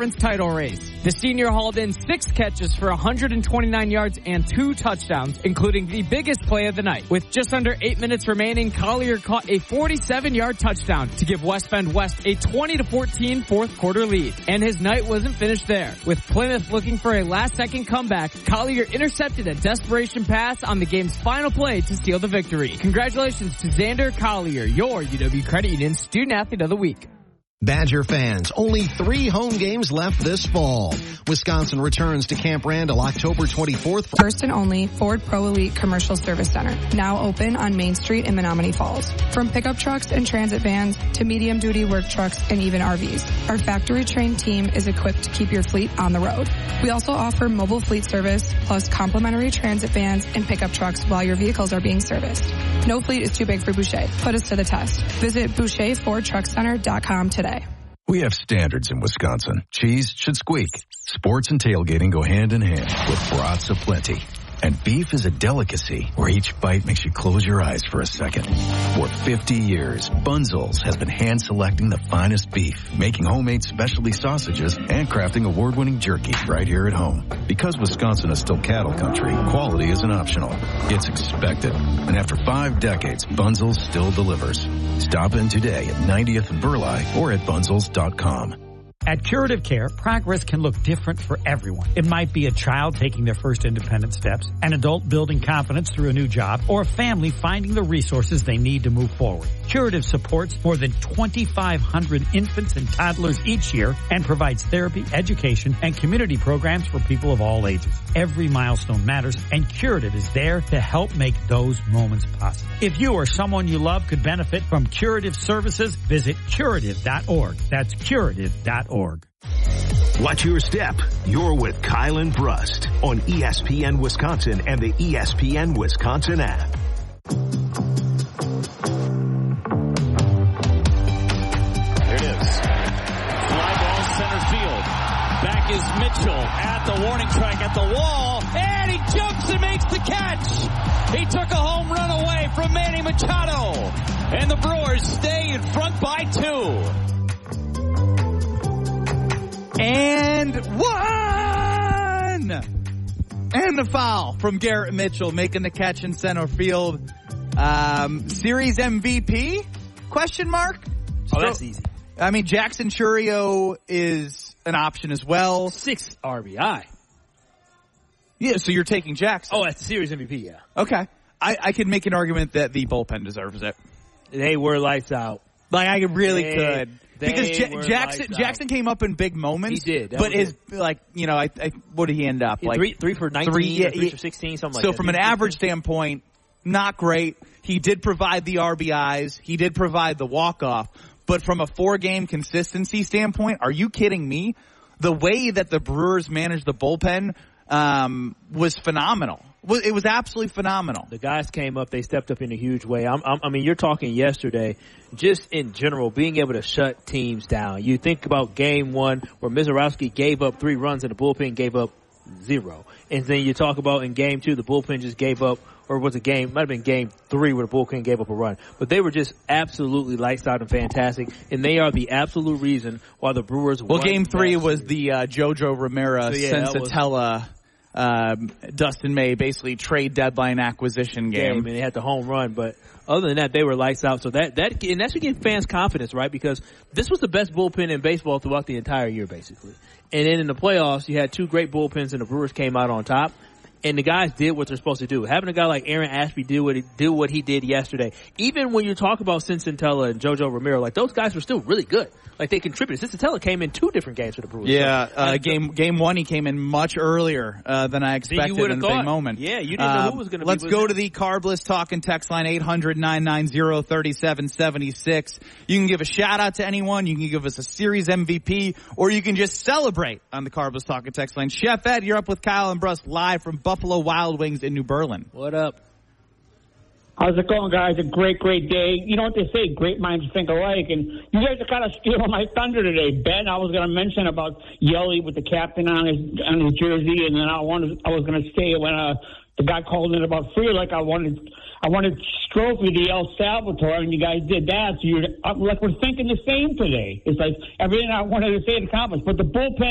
conference title race. The senior hauled in 6 catches for 129 yards and 2 touchdowns, including the biggest play of the night. With just under 8 minutes remaining, Collier caught a 47-yard touchdown to give West Bend West a 20-14 fourth quarter lead. And his night wasn't finished there. With Plymouth looking for a last-second comeback, Collier intercepted a desperation pass on the game's final play to seal the victory. Congratulations to Xander Collier, your UW Credit Union Student Athlete of the Week. Badger fans, only 3 home games left this fall. Wisconsin returns to Camp Randall October 24th. First and only Ford Pro Elite Commercial Service Center, now open on Main Street in Menominee Falls. From pickup trucks and transit vans to medium-duty work trucks and even RVs, our factory-trained team is equipped to keep your fleet on the road. We also offer mobile fleet service, plus complimentary transit vans and pickup trucks while your vehicles are being serviced. No fleet is too big for Boucher. Put us to the test. Visit BoucherFordTruckCenter.com today. We have standards in Wisconsin. Cheese should squeak. Sports and tailgating go hand in hand with brats aplenty. And beef is a delicacy where each bite makes you close your eyes for a second. For 50 years, Bunzel's has been hand-selecting the finest beef, making homemade specialty sausages, and crafting award-winning jerky right here at home. Because Wisconsin is still cattle country, quality isn't optional. It's expected. And after 5 decades, Bunzel's still delivers. Stop in today at 90th and Burleigh or at bunzels.com. At Curative Care, progress can look different for everyone. It might be a child taking their first independent steps, an adult building confidence through a new job, or a family finding the resources they need to move forward. Curative supports more than 2,500 infants and toddlers each year and provides therapy, education, and community programs for people of all ages. Every milestone matters, and Curative is there to help make those moments possible. If you or someone you love could benefit from Curative services, visit curative.org. That's curative.org. Watch your step. You're with Kyle and Brust on ESPN Wisconsin and the ESPN Wisconsin app. There it is. Fly ball center field. Back is Mitchell at the warning track at the wall, and he jumps and makes the catch. He took a home run away from Manny Machado, and the Brewers stay in front by 2. And 1! And the foul from Garrett Mitchell, making the catch in center field. Series MVP? Question mark? Oh, that's easy. I mean, Jackson Chourio is an option as well. 6 RBI. Yeah, so you're taking Jackson. Oh, that's series MVP, yeah. Okay. I could make an argument that the bullpen deserves it. They were lights out. Like, I really could. Because Jackson came up in big moments. He did. But his, like, you know, what did he end up? Like 3 for 19, 3 for 16, something like that. So from an average standpoint, not great. He did provide the RBIs. He did provide the walk-off. But from a 4-game consistency standpoint, are you kidding me? The way that the Brewers managed the bullpen was phenomenal. It was absolutely phenomenal. The guys came up. They stepped up in a huge way. I mean, you're talking yesterday, just in general, being able to shut teams down. You think about game 1 where Mizorowski gave up 3 runs and the bullpen gave up 0. And then you talk about in game 2, the bullpen just gave up, or was it might have been game 3 where the bullpen gave up a run. But they were just absolutely lights out and fantastic. And they are the absolute reason why the Brewers won. Well, game 3 was the Jojo Ramirez, Sensatella, Dustin May, basically trade deadline acquisition game. And they had the home run, but other than that, they were lights out. So that should give fans confidence, right? Because this was the best bullpen in baseball throughout the entire year, basically. And then in the playoffs, you had 2 great bullpens, and the Brewers came out on top. And the guys did what they're supposed to do. Having a guy like Aaron Ashby do what he did yesterday, even when you talk about Sensatella and JoJo Romero, like those guys were still really good. Like they contributed. Sensatella came in 2 different games for the Brewers. Yeah, game 1 he came in much earlier than I expected in the big moment. Yeah, you didn't know who was going to be. Let's go to the Carbless Talk and Text line 800-990-3776. You can give a shout out to anyone. You can give us a series MVP, or you can just celebrate on the Carbless Talk and Text line. Chef Ed, you're up with Kyle and Brust live from Buffalo Wild Wings in New Berlin. What up? How's it going, guys? A great day. You know what they say, great minds think alike. And you guys are kind of stealing my thunder today, Ben. I was going to mention about Yelly with the captain on his jersey, and then I was going to say when the guy called in about free, like I wanted Strophy the El Salvatore, and you guys did that. So we're thinking the same today. It's like everything I wanted to say in the comments, but the bullpen